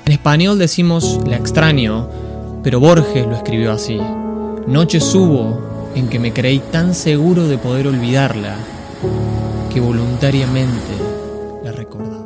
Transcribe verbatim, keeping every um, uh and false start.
En español decimos la extraño, pero Borges lo escribió así: noches hubo en que me creí tan seguro de poder olvidarla que voluntariamente la recordaba.